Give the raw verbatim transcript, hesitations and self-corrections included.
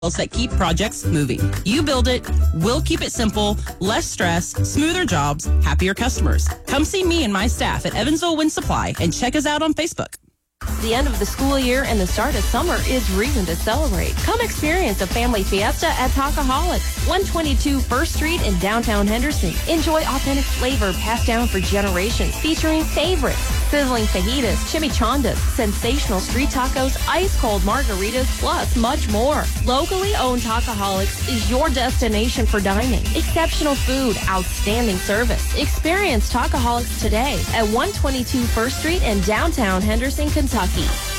that keep projects moving. You build it, we'll keep it simple, less stress, smoother jobs, happier customers. Come see me and my staff at Evansville Wind Supply and check us out on Facebook. The end of the school year and the start of summer is reason to celebrate. Come experience a family fiesta at Talkaholics, one twenty-two First Street in downtown Henderson. Enjoy authentic flavor passed down for generations, featuring favorites, sizzling fajitas, chimichangas, sensational street tacos, ice-cold margaritas, plus much more. Locally owned Talkaholics is your destination for dining. Exceptional food, outstanding service. Experience Talkaholics today at one twenty-two First Street in downtown Henderson, Kentucky.